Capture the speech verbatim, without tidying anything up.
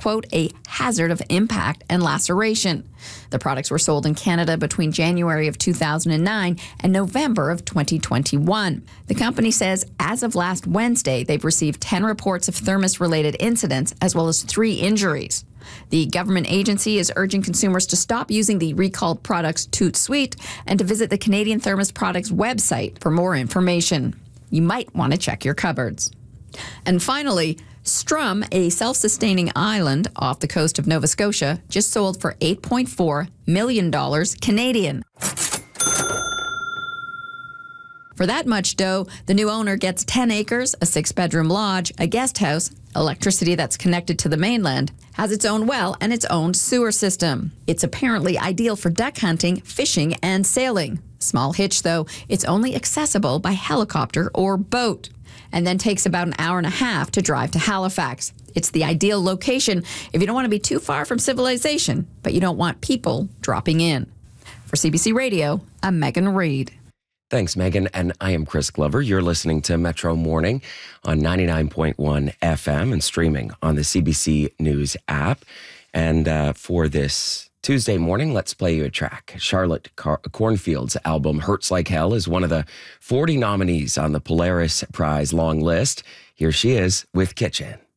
quote, a hazard of impact and laceration. The products were sold in Canada between January of two thousand nine and November of twenty twenty-one. The company says as of last Wednesday, they've received ten reports of thermos-related incidents as well as three injuries. The government agency is urging consumers to stop using the recalled products Toot Sweet and to visit the Canadian Thermos Products website for more information. You might want to check your cupboards. And finally, Strum, a self-sustaining island off the coast of Nova Scotia, just sold for eight point four million dollars Canadian. For that much dough, the new owner gets ten acres, a six-bedroom lodge, a guest house, electricity that's connected to the mainland, has its own well, and its own sewer system. It's apparently ideal for duck hunting, fishing, and sailing. Small hitch, though, it's only accessible by helicopter or boat, and then takes about an hour and a half to drive to Halifax. It's the ideal location if you don't want to be too far from civilization, but you don't want people dropping in. For C B C Radio, I'm Megan Reid. Thanks, Megan. And I am Chris Glover. You're listening to Metro Morning on ninety-nine point one F M and streaming on the C B C News app. And uh, for this Tuesday morning, let's play you a track. Charlotte Car- Cornfield's album Hurts Like Hell is one of the forty nominees on the Polaris Prize long list. Here she is with Kitchen.